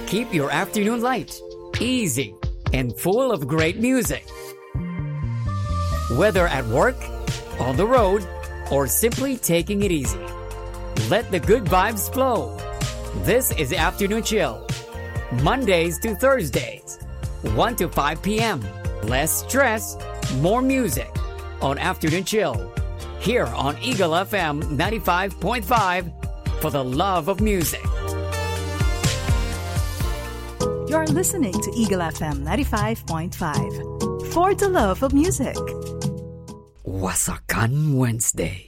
Keep your afternoon light, easy, and full of great music. Whether at work, on the road, or simply taking it easy, let the good vibes flow. This is Afternoon Chill, Mondays to Thursdays, 1 to 5 p.m. Less stress, more music on Afternoon Chill, here on Eagle FM 95.5 for the love of music. You're listening to Eagle FM 95.5 for the love of music. Wasakan Wednesday.